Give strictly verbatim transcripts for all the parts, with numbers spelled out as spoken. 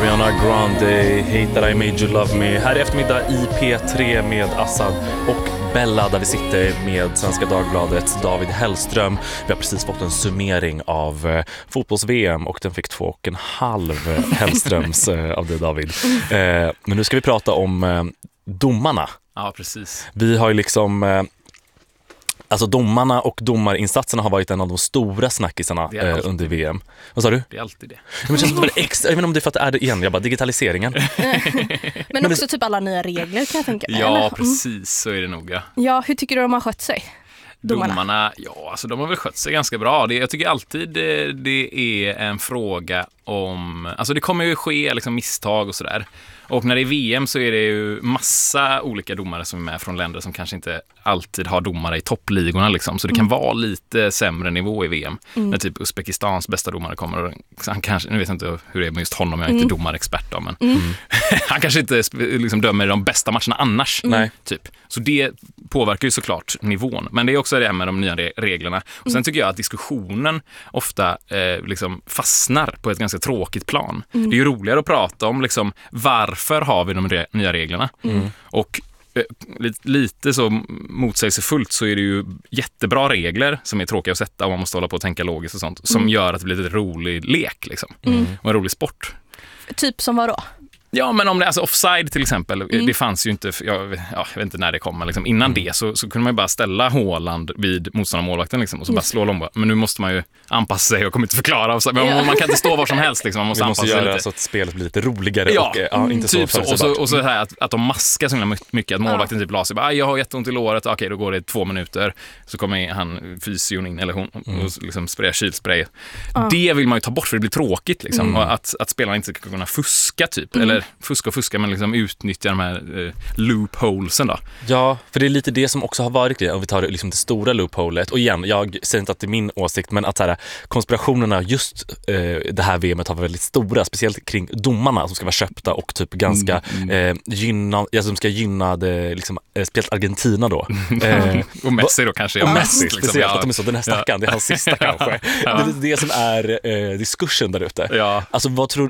Ariana Grande, Hate That I Made You Love Me. Här i eftermiddag i P tre med Assad och Bella, där vi sitter med Svenska Dagbladets David Hellström. Vi har precis fått en summering av eh, fotbolls-V M och den fick två och en halv Hellströms eh, av dig, David. Eh, men nu ska vi prata om eh, domarna. Ja, precis. Vi har ju liksom... Eh, Alltså domarna och domarinsatserna har varit en av de stora snackisarna eh, under V M. Vad sa du? Det är alltid det. Ja, men känns det väldigt extra, jag vet inte om det är för att det är det igen, jag bara digitaliseringen. Men också det... typ alla nya regler kan jag tänka mig. Ja, eller? precis, så är det nog. Ja, ja hur tycker du de har skött sig? Domarna, domarna ja, alltså de har väl skött sig ganska bra. Det, jag tycker alltid det, det är en fråga om... Alltså det kommer ju ske liksom misstag och sådär. Och när det är V M så är det ju massa olika domare som är med från länder som kanske inte alltid har domare i toppligorna liksom. Så det kan mm. vara lite sämre nivå i V M. Mm. När typ Uzbekistans bästa domare kommer och han kanske, nu vet jag inte hur det är med just honom, jag är inte mm. domarexpert då, men mm. han kanske inte liksom dömer de bästa matcherna annars. Mm. Typ. Så det påverkar ju såklart nivån. Men det är också det här med de nya reglerna. Och sen mm. tycker jag att diskussionen ofta eh, liksom fastnar på ett ganska tråkigt plan. Mm. Det är ju roligare att prata om liksom, varför har vi de re- nya reglerna. Mm. Och eh, lite, lite så motsägelsefullt så är det ju jättebra regler som är tråkiga att sätta och man måste hålla på och tänka logiskt och sånt. Som mm. gör att det blir en rolig lek liksom. Mm. Och en rolig sport. Typ som vad då? Ja, men om det, alltså offside till exempel, mm. det fanns ju inte, jag, ja, jag vet inte när det kom, men liksom, innan mm. det så, så kunde man ju bara ställa Haaland vid motståndarmålvakten liksom, och så yes. bara slå långbart. Men nu måste man ju anpassa sig och kommer inte förklara. Och så, men yeah. man kan inte stå var som helst, liksom, man måste, måste anpassa sig lite. Så att spelet blir lite roligare ja, och ja, inte typ så, så. Och så, och så här att, att de maskar så mycket, att målvakten ja. typ la sig, bara, jag har jätteont i låret, okej okay, då går det två minuter, så kommer han fysion in, eller hon, mm. och liksom sprayar kylspray. Ja. Det vill man ju ta bort för det blir tråkigt liksom, mm. och att, att spelarna inte ska kunna fuska typ, mm. eller fuska och fuska men liksom utnyttja de här eh, loopholesen då. Ja, för det är lite det som också har varit det. Om vi tar liksom det stora loopholet. Och igen, jag säger inte att det är min åsikt, men att så här, konspirationerna just eh, det här V M:et har varit väldigt stora. Speciellt kring domarna som ska vara köpta och typ ganska mm, mm. Eh, gynna, alltså de ska gynna det, liksom, eh, speciellt Argentina då. Eh, och Messi då kanske. Och ja, Messi, liksom, speciellt. ja. Att de är så, den här stackaren, ja. det är hans sista kanske. Ja. Det är lite det som är eh, diskursen där ute. Ja. Alltså vad tror,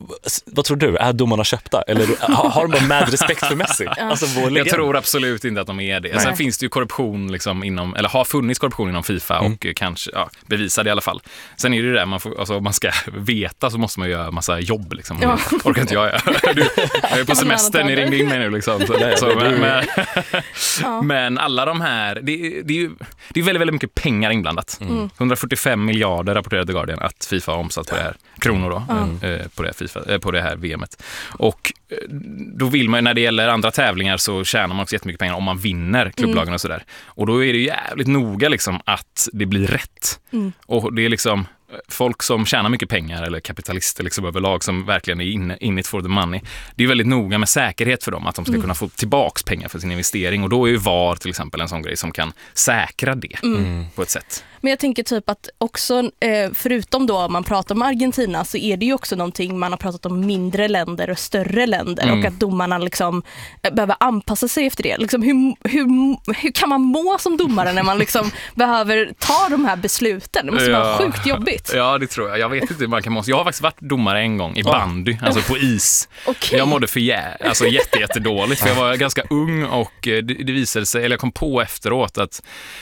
vad tror du? Är domarna köpta? Eller har de bara med respekt för Messi? Ja. Alltså, vår jag tror absolut inte att de är det. Nej. Sen finns det ju korruption liksom inom, eller har funnits korruption inom FIFA mm. och kanske ja, bevisade i alla fall. Sen är det ju det, man får, alltså, om man ska veta så måste man göra massa jobb liksom. Ja. Det orkar inte jag göra. Du, jag är på semester, ni ringde in mig nu liksom. Så, så, men, men, ja. men alla de här, det, det är ju det är väldigt, väldigt mycket pengar inblandat. Mm. hundrafyrtiofem miljarder rapporterade The Guardian att FIFA har omsatt på det här, kronor då, mm. eh, på, det här FIFA, eh, på det här V M:et. Och eh, då vill man, när det gäller andra tävlingar så tjänar man också jättemycket pengar om man vinner klubblagen mm. och sådär. Och då är det jävligt noga liksom att det blir rätt. Mm. Och det är liksom folk som tjänar mycket pengar eller kapitalister liksom överlag som verkligen är in, in it for the money. Det är väldigt noga med säkerhet för dem att de ska mm. kunna få tillbaks pengar för sin investering och då är ju V A R till exempel en sån grej som kan säkra det mm. på ett sätt. Men jag tänker typ att också, förutom då man pratar om Argentina så är det ju också någonting man har pratat om mindre länder och större länder mm. och att domarna liksom behöver anpassa sig efter det. Liksom hur, hur, hur kan man må som domare när man liksom behöver ta de här besluten? Det måste ja. vara sjukt jobbigt. Ja, det tror jag. Jag vet inte hur man kan må. Jag har faktiskt varit domare en gång i bandy, alltså på is. Okay. Jag mådde för jä- alltså jätte, jättedåligt för jag var ganska ung och det, det visade sig, eller jag kom på efteråt att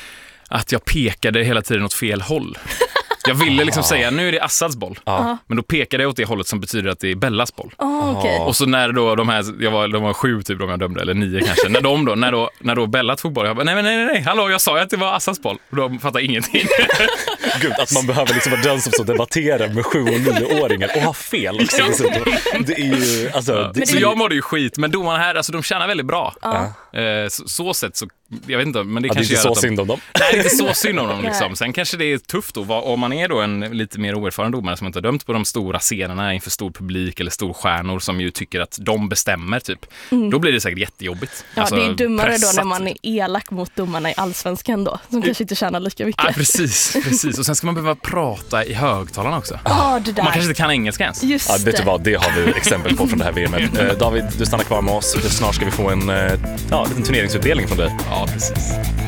att jag pekade hela tiden åt fel håll. Jag ville liksom säga, nu är det Assads boll. Uh-huh. Men då pekade jag åt det hållet som betyder att det är Bellas boll. Uh, okay. Och så när då de här, jag var, de var sju typ de jag dömde, eller nio kanske. när de då, när då, när då Bella tog boll, jag bara, nej, nej, nej, nej, hallå, jag sa ju att det var Assads boll. Och de fattar ingenting. Gud, att man behöver liksom vara den som så debatterar med sju- och nioåringar och ha fel. Liksom. Det är ju, alltså, ja. det... Så jag mådde ju skit, men domarna här, alltså de tjänar väldigt bra. Uh. Eh, så, så sätt så, jag vet inte, men det ja, kanske det är inte så att de, synd om dem. Nej, det är inte så synd om dem liksom. Sen kanske det är tufft då, om man är då en lite mer oerfaren domare som inte har dömt på de stora scenerna inför stor publik eller storstjärnor som ju tycker att de bestämmer typ. Mm. Då blir det säkert jättejobbigt. Ja, alltså, det är dummare pressat. Då när man är elak mot domarna i Allsvenskan då, som kanske inte tjänar lika mycket. Ja, precis, precis. Och sen ska man behöva prata i högtalarna också. Oh, det där. Man kanske inte kan engelska ens. Just ja, vet du vad, det har vi exempel på från det här V M:et. Eh, David, du stannar kvar med oss. Snart ska vi få en eh, ja, liten turneringsutdelning från dig. Ja, precis.